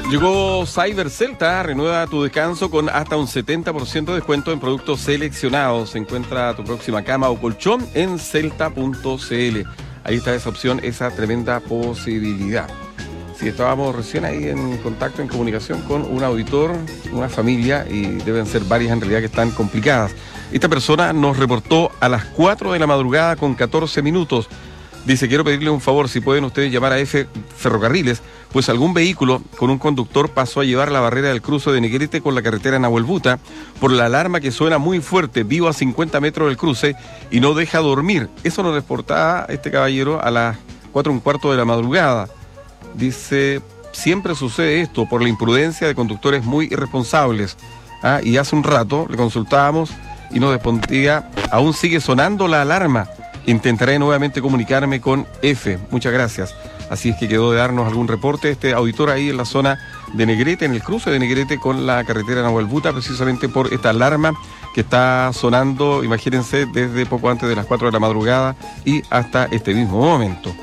Llegó Cyber Celta, renueva tu descanso con hasta un 70% de descuento en productos seleccionados. Encuentra tu próxima cama o colchón en celta.cl. Ahí está esa opción, esa tremenda posibilidad. Sí, estábamos recién ahí en contacto, en comunicación con un auditor, una familia, y deben ser varias en realidad que están complicadas. Esta persona nos reportó a las 4 de la madrugada con 14 minutos. Dice, quiero pedirle un favor, si pueden ustedes llamar a Ferrocarriles, pues algún vehículo con un conductor pasó a llevar la barrera del cruce de Negrete con la carretera Nahuelbuta por la alarma que suena muy fuerte, vivo a 50 metros del cruce y no deja dormir. Eso nos reportaba este caballero a las 4:15 de la madrugada. Dice, siempre sucede esto por la imprudencia de conductores muy irresponsables. Y hace un rato le consultábamos y nos respondía, aún sigue sonando la alarma. Intentaré nuevamente comunicarme con F. Muchas gracias. Así es que quedó de darnos algún reporte este auditor ahí en la zona de Negrete, en el cruce de Negrete con la carretera Nahuelbuta, precisamente por esta alarma que está sonando, imagínense, desde poco antes de las 4 de la madrugada y hasta este mismo momento.